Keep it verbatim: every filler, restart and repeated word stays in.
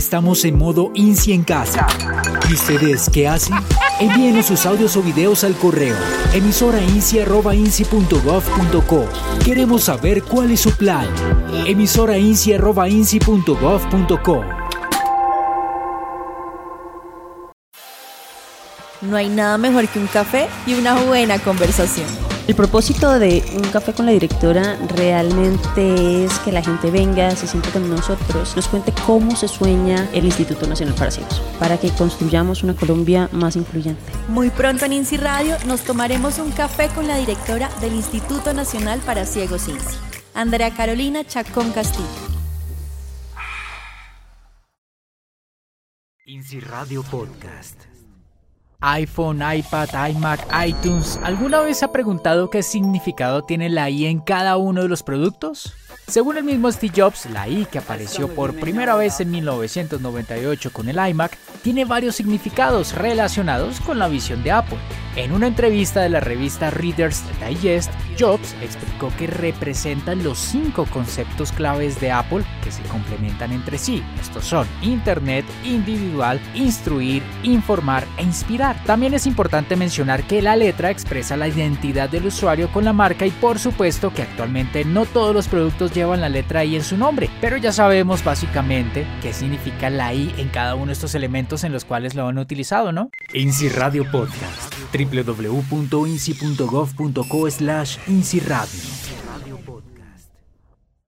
estamos en modo INSI en casa. ¿Y ustedes qué hacen? Envíenos sus audios o videos al correo emisora insi arroba insi punto gov punto co. Queremos saber cuál es su plan. emisora insi arroba insi punto gov punto co. No hay nada mejor que un café y una buena conversación. El propósito de Un Café con la Directora realmente es que la gente venga, se siente con nosotros, nos cuente cómo se sueña el Instituto Nacional para Ciegos, para que construyamos una Colombia más incluyente. Muy pronto en INSI Radio nos tomaremos un café con la directora del Instituto Nacional para Ciegos INSI, Andrea Carolina Chacón Castillo. INSI Radio Podcast. iPhone, iPad, iMac, iTunes. ¿Alguna vez ha preguntado qué significado tiene la I en cada uno de los productos? Según el mismo Steve Jobs, la I, que apareció por primera vez en mil novecientos noventa y ocho con el iMac, tiene varios significados relacionados con la visión de Apple. En una entrevista de la revista Reader's Digest, Jobs explicó que representan los cinco conceptos claves de Apple que se complementan entre sí. Estos son Internet, individual, instruir, informar e inspirar. También es importante mencionar que la letra expresa la identidad del usuario con la marca y por supuesto que actualmente no todos los productos llevan la letra I en su nombre, pero ya sabemos básicamente qué significa la I en cada uno de estos elementos en los cuales lo han utilizado, ¿no? INSI Radio Podcast. doble u doble u doble u punto insi punto gov punto co slash INSI Radio.